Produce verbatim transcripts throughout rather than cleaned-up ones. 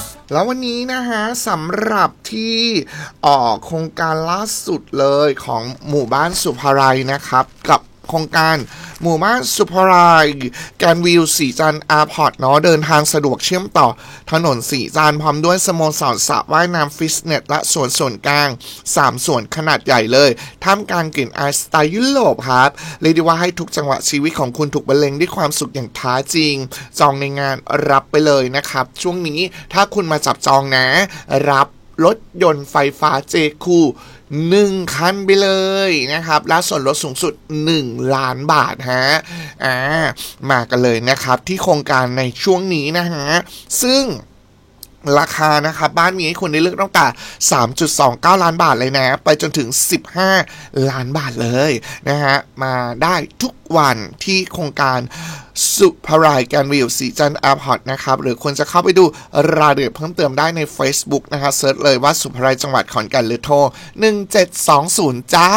แล้ววันนี้นะฮะสำหรับที่ออกโครงการล่าสุดเลยของหมู่บ้านสุภาลัยนะครับกับโครงการหมู่บ้านสุภาลัยแกรนด์วิวสีจันทร์แอร์พอร์ตเนาะเดินทางสะดวกเชื่อมต่อถนนสีจันทร์พร้อมด้วยสโมสรสระว่ายน้ำฟิตเนสและสวนส่วนกลางสามส่วนขนาดใหญ่เลยท่ามกลางกลิ่นอายสไตล์ยุโรปครับเรียกได้ว่าให้ทุกจังหวะชีวิตของคุณถูกบรรเลงด้วยความสุขอย่างแท้จริงจองในงานรับไปเลยนะครับช่วงนี้ถ้าคุณมาจับจองนะรับรถยนต์ไฟฟ้าเจคูหนึ่งคันไปเลยนะครับและส่วนลดสูงสุดหนึ่งล้านบาทฮะอ่ามากันเลยนะครับที่โครงการในช่วงนี้นะฮะซึ่งราคานะครับบ้านมีให้คุณได้เลือกตั้งแต่ สามจุดสองเก้า ล้านบาทเลยนะไปจนถึงสิบห้าล้านบาทเลยนะฮะมาได้ทุกวันที่โครงการสุภาลัยแกรนด์วิวสีจันทร์แอร์พอร์ตนะครับหรือคุณจะเข้าไปดูรายละเอียดเพิ่มเติมได้ใน Facebook นะครับเซิร์ชเลยว่าสุภาลัยจังหวัดขอนแก่นหรือโทรหนึ่งเจ็ดสองศูนย์จ้า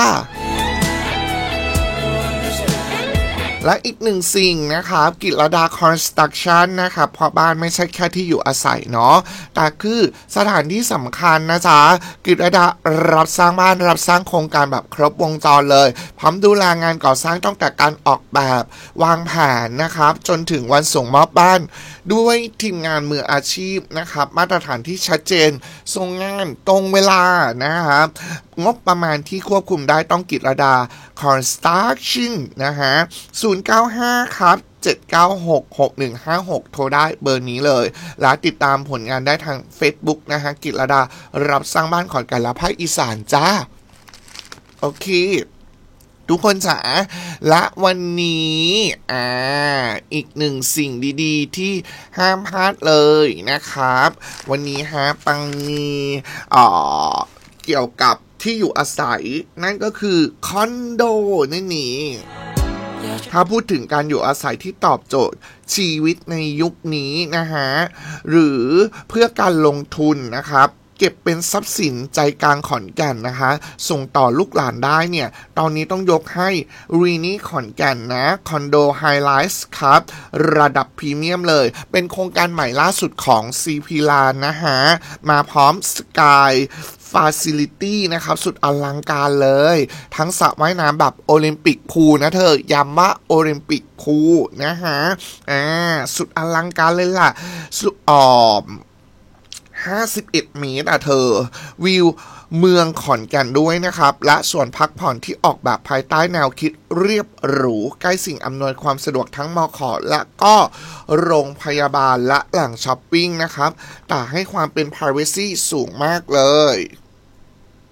และอีกหนึ่งสิ่งนะครับกิรดาคอนสตรักชั่นนะครับเพราะบ้านไม่ใช่แค่ที่อยู่อาศัยเนาะแต่คือสถานที่สำคัญนะจ๊ะกิรดารับสร้างบ้านรับสร้างโครงการแบบครบวงจรเลยพร้อมดูแลงานก่อสร้างตั้งแต่การออกแบบวางแผนนะครับจนถึงวันส่งมอบบ้านด้วยทีมงานมืออาชีพนะครับมาตรฐานที่ชัดเจนส่งงานตรงเวลานะครับงบประมาณที่ควบคุมได้ต้องกิรดาคอนสตรักชั่นนะฮะศูนย์ เก้า ห้า ครับเจ็ด เก้า หก หก หนึ่ง ห้า หกโทรได้เบอร์นี้เลยและติดตามผลงานได้ทาง Facebook นะฮะกิรดารับสร้างบ้านขอนแก่นและภาคอีสานจ้าโอเคทุกคนจ๋าและวันนี้อ่าอีกหนึ่งสิ่งดีๆที่ห้ามพลาดเลยนะครับวันนี้ฮะปังมีอ่อเกี่ยวกับที่อยู่อาศัยนั่นก็คือคอนโดนี่นี่ถ้าพูดถึงการอยู่อาศัยที่ตอบโจทย์ชีวิตในยุคนี้นะฮะหรือเพื่อการลงทุนนะครับเก็บเป็นทรัพย์สินใจกลางขอนแก่นนะคะส่งต่อลูกหลานได้เนี่ยตอนนี้ต้องยกให้รีนี่ขอนแก่นนะคอนโดไฮไลท์ครับระดับพรีเมียมเลยเป็นโครงการใหม่ล่าสุดของ ซี พี แลนด์ นะฮะมาพร้อมสกายฟาซิลิตี้นะครับสุดอลังการเลยทั้งสระว่ายน้ำแบบโอลิมปิกพูลนะเธอย้ำว่าโอลิมปิกพูลนะฮะอ่าสุดอลังการเลยล่ะสุดอ่อมห้าสิบเอ็ดเมตรอ่ะเธอวิวเมืองขอนแก่นด้วยนะครับและส่วนพักผ่อนที่ออกแบบภายใต้แนวคิดเรียบหรูใกล้สิ่งอำนวยความสะดวกทั้งมข.และก็โรงพยาบาลและแหล่งช้อปปิ้งนะครับแต่ให้ความเป็น privacy สูงมากเลย